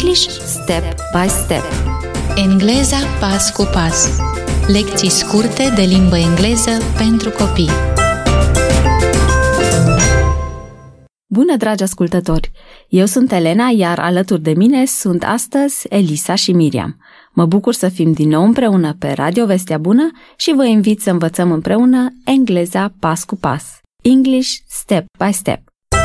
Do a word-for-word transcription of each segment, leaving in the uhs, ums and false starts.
English Step by Step. Engleza pas cu pas. Lecții scurte de limbă engleză pentru copii. Bună, dragi ascultători! Eu sunt Elena, iar alături de mine sunt astăzi Elisa și Miriam. Mă bucur să fim din nou împreună pe Radio Vestea Bună și vă invit să învățăm împreună engleza pas cu pas. English Step by Step.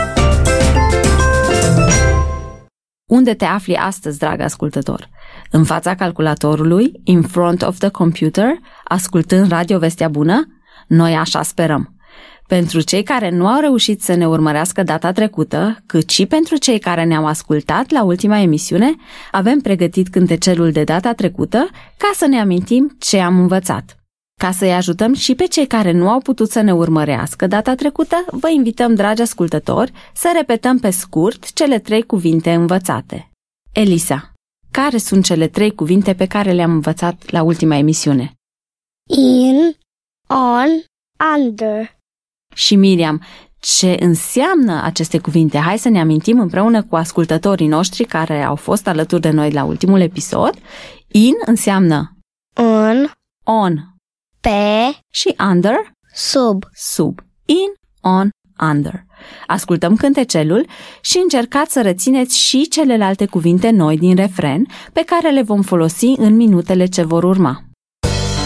Unde te afli astăzi, drag ascultător? În fața calculatorului, in front of the computer, ascultând Radio Vestea Bună? Noi așa sperăm. Pentru cei care nu au reușit să ne urmărească data trecută, cât și pentru cei care ne-au ascultat la ultima emisiune, avem pregătit cântecelul de data trecută ca să ne amintim ce am învățat. Ca să-i ajutăm și pe cei care nu au putut să ne urmărească data trecută, vă invităm, dragi ascultători, să repetăm pe scurt cele trei cuvinte învățate. Elisa, care sunt cele trei cuvinte pe care le-am învățat la ultima emisiune? In, on, under. Și Miriam, ce înseamnă aceste cuvinte? Hai să ne amintim împreună cu ascultătorii noștri care au fost alături de noi la ultimul episod. In înseamnă În, on pe, și under, sub. sub. In, on, under. Ascultăm cântecelul și încercați să rețineți și celelalte cuvinte noi din refren pe care le vom folosi în minutele ce vor urma.